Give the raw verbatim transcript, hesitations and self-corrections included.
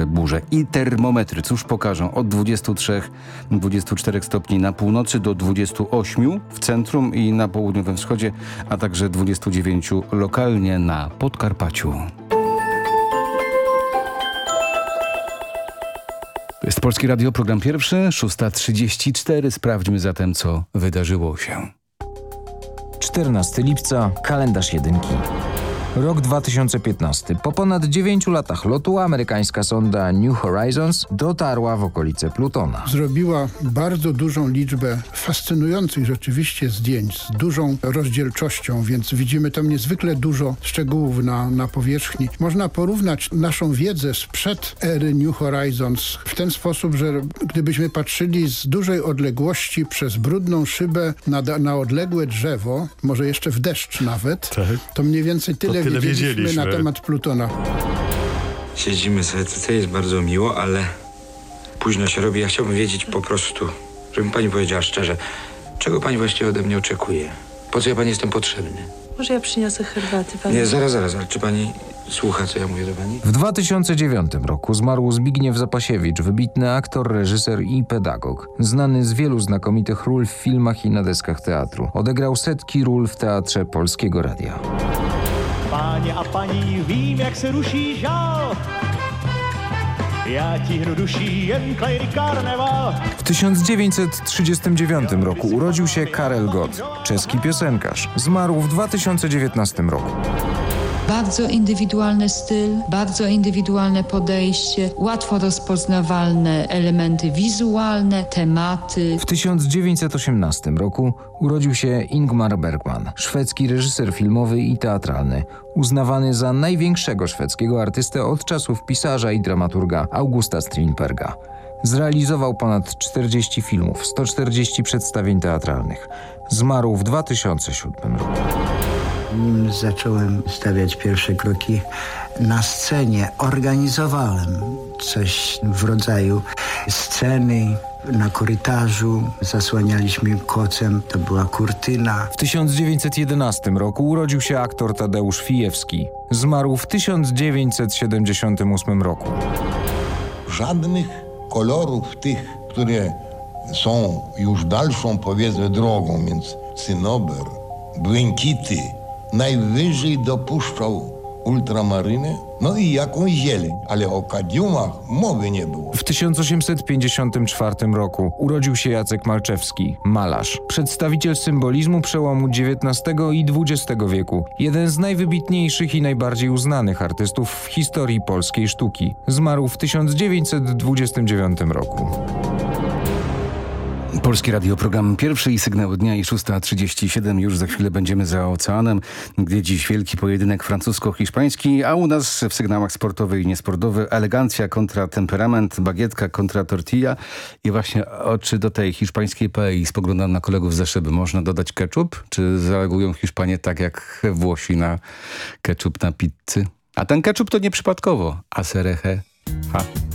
także burze. I termometry, cóż pokażą? Od dwudziestu trzech do dwudziestu czterech stopni na północy do dwudziestu ośmiu w centrum i na południowym wschodzie, a także dwudziestu dziewięciu lokalnie na Podkarpaciu. To jest Polskie Radio, program pierwszy, szósta trzydzieści cztery. Sprawdźmy zatem, co wydarzyło się. czternastego lipca, kalendarz jedynki. Rok dwa tysiące piętnasty. Po ponad dziewięciu latach lotu amerykańska sonda New Horizons dotarła w okolice Plutona. Zrobiła bardzo dużą liczbę fascynujących rzeczywiście zdjęć z dużą rozdzielczością, więc widzimy tam niezwykle dużo szczegółów na, na powierzchni. Można porównać naszą wiedzę sprzed ery New Horizons w ten sposób, że gdybyśmy patrzyli z dużej odległości przez brudną szybę na, na odległe drzewo, może jeszcze w deszcz nawet, tak, to mniej więcej tyle Tyle wiedzieliśmy, wiedzieliśmy na temat Plutona. Siedzimy sobie tutaj, jest bardzo miło, ale późno się robi. Ja chciałbym wiedzieć po prostu, żeby pani powiedziała szczerze, czego pani właściwie ode mnie oczekuje? Po co ja pani jestem potrzebny? Może ja przyniosę herbaty pani? Nie, zaraz, zaraz, ale czy pani słucha, co ja mówię do pani? W dwa tysiące dziewiątym roku zmarł Zbigniew Zapasiewicz, wybitny aktor, reżyser i pedagog. Znany z wielu znakomitych ról w filmach i na deskach teatru. Odegrał setki ról w Teatrze Polskiego Radia. Panie, a pani wiem, jak se ruší žál. Ja ci ruší jen klejry karneval. W tysiąc dziewięćset trzydziestym dziewiątym roku urodził się Karel Gott, czeski piosenkarz. Zmarł w dwa tysiące dziewiętnastym roku. Bardzo indywidualny styl, bardzo indywidualne podejście, łatwo rozpoznawalne elementy wizualne, tematy. W tysiąc dziewięćset osiemnastym roku urodził się Ingmar Bergman, szwedzki reżyser filmowy i teatralny, uznawany za największego szwedzkiego artystę od czasów pisarza i dramaturga Augusta Strindberga. Zrealizował ponad czterdzieści filmów, sto czterdzieści przedstawień teatralnych. Zmarł w dwa tysiące siódmym roku. Nim zacząłem stawiać pierwsze kroki na scenie, organizowałem coś w rodzaju sceny na korytarzu, zasłanialiśmy kocem, to była kurtyna. W tysiąc dziewięćset jedenastym roku urodził się aktor Tadeusz Fijewski. Zmarł w tysiąc dziewięćset siedemdziesiątym ósmym roku. Żadnych kolorów tych, które są już dalszą, powiedzmy, drogą, więc cynober, błękity, najwyżej dopuszczał ultramarynę, no i jakąś zieleń, ale o kadiumach mowy nie było. W tysiąc osiemset pięćdziesiątym czwartym roku urodził się Jacek Malczewski, malarz, przedstawiciel symbolizmu przełomu dziewiętnastego i dwudziestego wieku, jeden z najwybitniejszych i najbardziej uznanych artystów w historii polskiej sztuki. Zmarł w tysiąc dziewięćset dwudziestym dziewiątym roku. Polskie Radio, program pierwszy i Sygnał Dnia i szósta trzydzieści siedem. Już za chwilę będziemy za oceanem, gdzie dziś wielki pojedynek francusko-hiszpański, a u nas w sygnałach sportowy i niesportowy elegancja kontra temperament, bagietka kontra tortilla. I właśnie oczy do tej hiszpańskiej paei spoglądam na kolegów ze szyby. Można dodać ketchup? Czy zareagują Hiszpanie tak jak Włosi na ketchup na pizzy? A ten ketchup to nieprzypadkowo. Asereche. Ha.